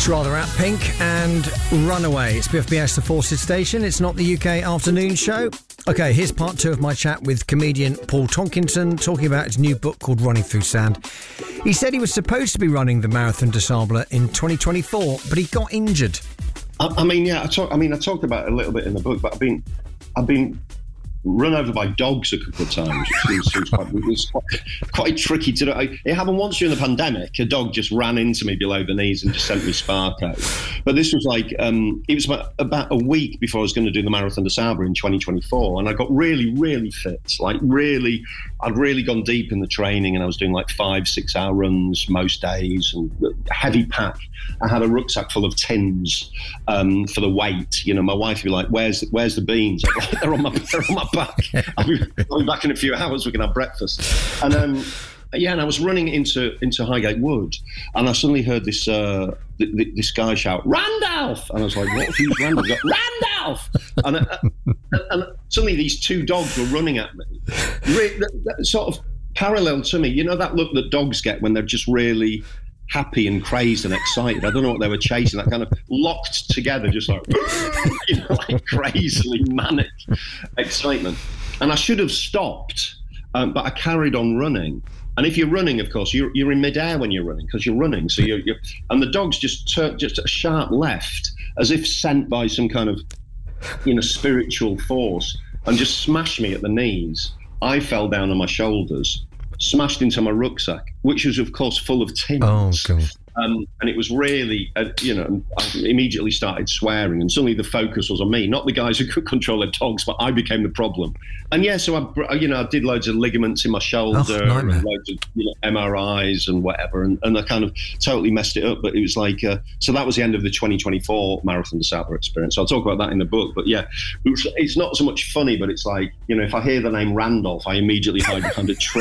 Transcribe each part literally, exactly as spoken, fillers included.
rather at Pink and Runaway. It's B F B S, the Forces station. It's not the U K afternoon show. Okay, here's part two of my chat with comedian Paul Tonkinson talking about his new book called Running Through Sand. He said he was supposed to be running the Marathon des Sables in twenty twenty-four, but he got injured. I, I mean, yeah, I talk. I mean, I talked about it a little bit in the book, but I've been, I've been run over by dogs a couple of times. It seems, seems quite, it was quite, quite tricky to do. I, it happened once during the pandemic. A dog just ran into me below the knees and just sent me spark out. But this was like, um, it was about, about a week before I was going to do the Marathon des Sables in twenty twenty-four. And I got really, really fit. Like really, I'd really gone deep in the training and I was doing like five, six hour runs most days and heavy pack. I had a rucksack full of tins um, for the weight. You know, my wife would be like, where's, where's the beans? I'd be like, they're on my, they're on my back. I'll be, I'll be back in a few hours. We can have breakfast. And um, yeah, and I was running into into Highgate Wood, and I suddenly heard this uh, th- th- this guy shout, "Randolph!" And I was like, "What? Who's Randolph?" Got, Randolph! And, uh, and, and suddenly these two dogs were running at me, Re- sort of parallel to me. You know that look that dogs get when they're just really happy and crazed and excited. I don't know what they were chasing. That kind of locked together, just like, you know, like crazily manic excitement. And I should have stopped, um, but I carried on running. And if you're running, of course, you're you're in midair when you're running because you're running. So you're, you're and the dogs just turn just a sharp left, as if sent by some kind of, you know, spiritual force, and just smashed me at the knees. I fell down on my shoulders, smashed into my rucksack, which was, of course, full of tins. Oh, God. Um, and it was really, uh, you know, I immediately started swearing, and suddenly the focus was on me, not the guys who could control their dogs, but I became the problem. And yeah, so I, you know, I did loads of ligaments in my shoulder, oh, and loads of you know, M R Is and whatever, and, and I kind of totally messed it up. But it was like, uh, so that was the end of the twenty twenty-four Marathon des Sables experience. So I'll talk about that in the book. But yeah, it was, it's not so much funny, but it's like, you know, if I hear the name Randolph, I immediately hide behind a tree.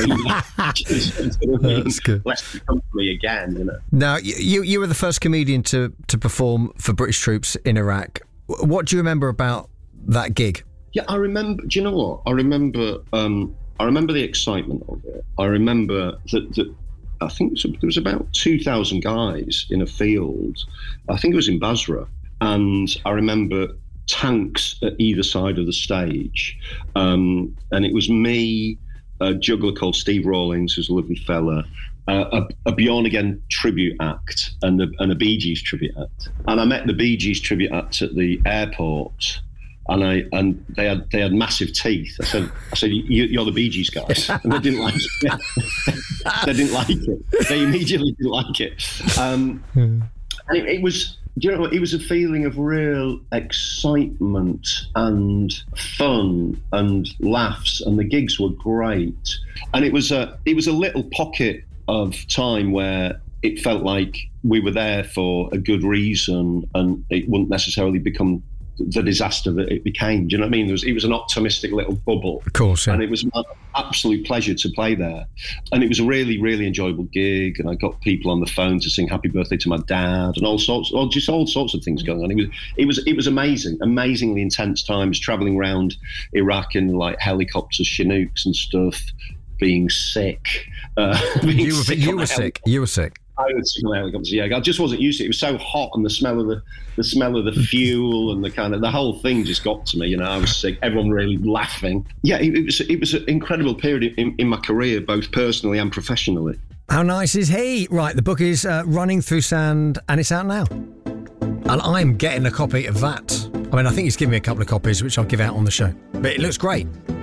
That's good. Lest it come to me again, you know. Now, you you were the first comedian to, to perform for British troops in Iraq. What do you remember about that gig? Yeah, I remember. Do you know what? I remember. Um, I remember the excitement of it. I remember that. that I think there was about two thousand guys in a field. I think it was in Basra, and I remember tanks at either side of the stage, um, and it was me, a juggler called Steve Rawlings, who's a lovely fella. Uh, a, a Bjorn Again tribute act and a, and a Bee Gees tribute act, and I met the Bee Gees tribute act at the airport, and I and they had they had massive teeth. I said I said you, you're the Bee Gees guys, and they didn't like it. They didn't like it. They immediately didn't like it. Um, and it, it was. You know, it was a feeling of real excitement and fun and laughs, and the gigs were great. And it was a it was a little pocket of time where it felt like we were there for a good reason, and it wouldn't necessarily become the disaster that it became. Do you know what I mean? It was, it was an optimistic little bubble. Of course, yeah. And it was an absolute pleasure to play there. And it was a really, really enjoyable gig. And I got people on the phone to sing happy birthday to my dad and all sorts, or just all sorts of things going on. It was, it was, it was amazing, amazingly intense times, traveling around Iraq in like helicopters, Chinooks and stuff, being sick. Uh, being you were, sick you were sick. You were sick. I was sick on the helicopters. Yeah, I just wasn't used to it. It was so hot, and the smell of the the smell of the fuel and the kind of the whole thing just got to me. You know, I was sick. Everyone really laughing. Yeah, it, it was it was an incredible period in, in my career, both personally and professionally. How nice is he? Right, the book is uh, Running Through Sand, and it's out now. And I'm getting a copy of that. I mean, I think he's given me a couple of copies, which I'll give out on the show. But it looks great.